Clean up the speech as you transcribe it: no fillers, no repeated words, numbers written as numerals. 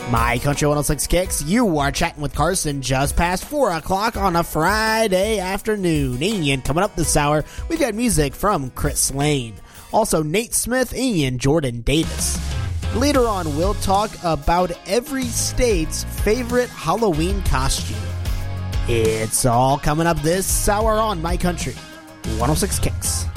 My Country 106 Kicks, you are chatting with Carson just past 4 o'clock on a Friday afternoon. And coming up this hour, we've got music from Chris Lane. Also, Nate Smith and Jordan Davis. Later on, we'll talk about every state's favorite Halloween costume. It's all coming up this hour on My Country 106 Kicks.